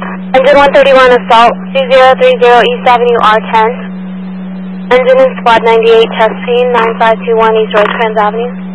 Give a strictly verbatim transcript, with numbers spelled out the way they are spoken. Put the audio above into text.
Engine one thirty-one Assault, C zero three zero East Avenue R ten. Engine in Squad ninety-eight, test scene, nine five two one East Rosecrans Avenue.